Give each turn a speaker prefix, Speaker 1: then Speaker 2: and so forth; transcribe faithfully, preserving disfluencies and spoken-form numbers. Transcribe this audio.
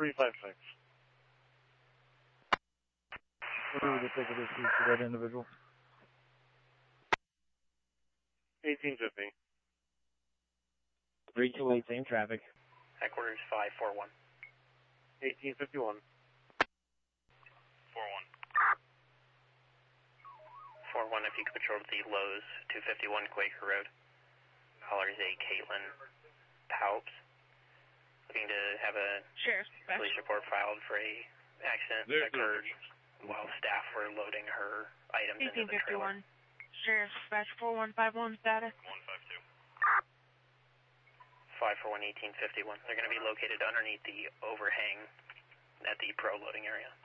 Speaker 1: three five six. What are the ticket issues for that individual? eighteen fifty.
Speaker 2: three two eight, same traffic.
Speaker 3: Headquarters five four one.
Speaker 1: eighteen fifty-one.
Speaker 3: four one. four one, if you could patrol the Lowe's, two fifty-one Quaker Road. Callers A. Caitlin Palps. Looking to have a
Speaker 4: Sheriff,
Speaker 3: police report filed for a accident that occurred while staff were loading her items into the trailer.
Speaker 4: eighteen fifty-one. Sheriff, dispatch four one five one status.
Speaker 3: one five two. five four one, eighteen fifty-one. They're going to be located underneath the overhang at the pro loading area.